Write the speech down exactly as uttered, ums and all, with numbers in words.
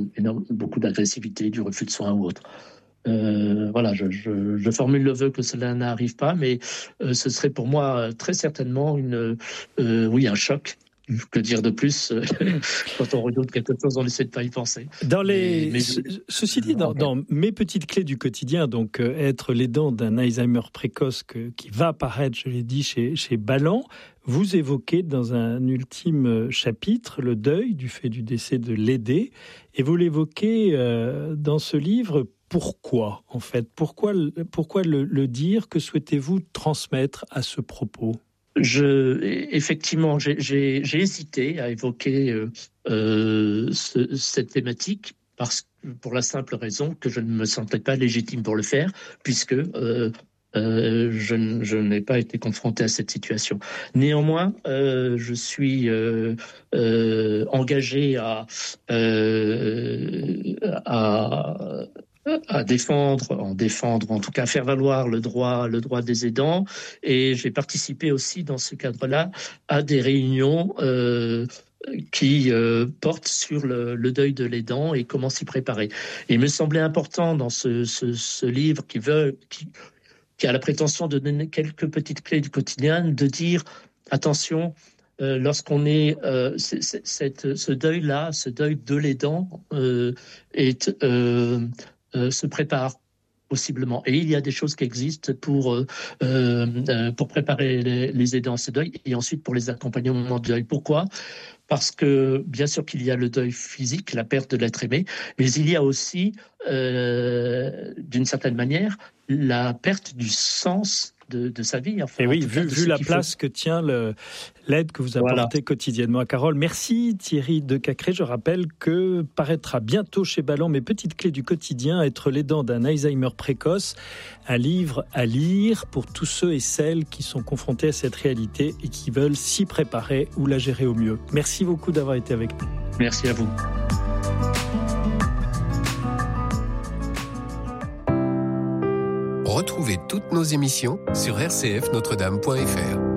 énorme, beaucoup d'agressivité, du refus de soins ou autre. Euh, voilà, je, je, je formule le vœu que cela n'arrive pas, mais euh, ce serait pour moi très certainement une, euh, oui, un choc. Que dire de plus quand on redoute quelque chose, on essaie de pas y penser. Dans les, mais, mais ce, ceci dit, dans, dans mes petites clés du quotidien, donc euh, être l'aidant d'un Alzheimer précoce que, qui va apparaître, je l'ai dit, chez, chez Balland, vous évoquez dans un ultime chapitre le deuil du fait du décès de l'aidé, et vous l'évoquez euh, dans ce livre. Pourquoi, en fait, pourquoi, pourquoi le, le dire? Que souhaitez-vous transmettre à ce propos? Je, effectivement, j'ai, j'ai, j'ai hésité à évoquer euh, euh, ce, cette thématique parce pour la simple raison que je ne me sentais pas légitime pour le faire, puisque euh, euh, je, je n'ai pas été confronté à cette situation. Néanmoins, euh, je suis euh, euh, engagé à, euh, à à défendre, en défendre, en tout cas faire valoir le droit, le droit des aidants. Et j'ai participé aussi dans ce cadre-là à des réunions euh, qui euh, portent sur le, le deuil de l'aidant et comment s'y préparer. Et il me semblait important dans ce, ce, ce livre qui veut, qui, qui a la prétention de donner quelques petites clés du quotidien, de dire attention. Euh, lorsqu'on est, euh, c'est, c'est, cette, ce deuil-là, ce deuil de l'aidant euh, est euh, Euh, se prépare possiblement. Et il y a des choses qui existent pour, euh, euh, pour préparer les, les aidants à ce deuil et ensuite pour les accompagner au moment du deuil. Pourquoi ? Parce que bien sûr qu'il y a le deuil physique, la perte de l'être aimé, mais il y a aussi, euh, d'une certaine manière, la perte du sens de, de sa vie. Enfin, et oui, vu, vu la place faut... que tient le, l'aide que vous apportez voilà. quotidiennement à Carole. Merci Thierry Decacré. Je rappelle que paraîtra bientôt chez Balland Mes petites clés du quotidien, être l'aidant d'un Alzheimer précoce, un livre à lire pour tous ceux et celles qui sont confrontés à cette réalité et qui veulent s'y préparer ou la gérer au mieux. Merci beaucoup d'avoir été avec nous. Merci à vous. Retrouvez toutes nos émissions sur r c f notre dame point f r.